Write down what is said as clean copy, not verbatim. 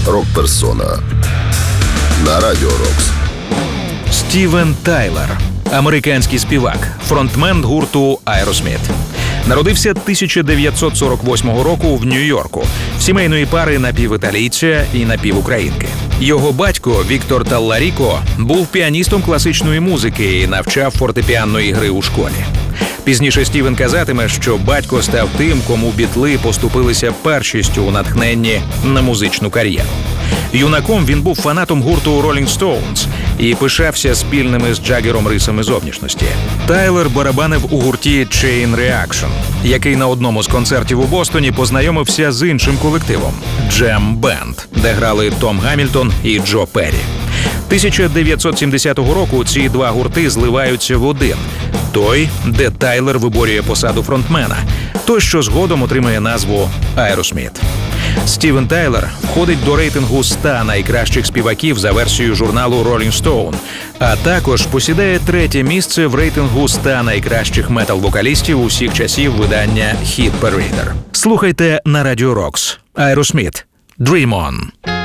Рок-персона на Радіо Рокс. Стівен Тайлер – американський співак, фронтмен гурту Aerosmith. Народився 1948 року в Нью-Йорку в сімейної пари напівіталійця і напівукраїнки. Його батько Віктор Талларіко був піаністом класичної музики і навчав фортепіанної гри у школі. Пізніше Стівен казатиме, що батько став тим, кому Бітли поступилися першістю у натхненні на музичну кар'єру. Юнаком він був фанатом гурту Rolling Stones і пишався спільними з Джаггером рисами зовнішності. Тайлер барабанив у гурті Chain Reaction, який на одному з концертів у Бостоні познайомився з іншим колективом – Jam Band, де грали Том Гамільтон і Джо Перрі. 1970 року ці два гурти зливаються в один – той, де Тайлер виборює посаду фронтмена, той, що згодом отримає назву Aerosmith. Стівен Тайлер входить до рейтингу 100 найкращих співаків за версією журналу Rolling Stone, а також посідає третє місце в рейтингу 100 найкращих метал-вокалістів усіх часів видання Hit Parader. Слухайте на Радіо Рокс. Aerosmith. Dream On.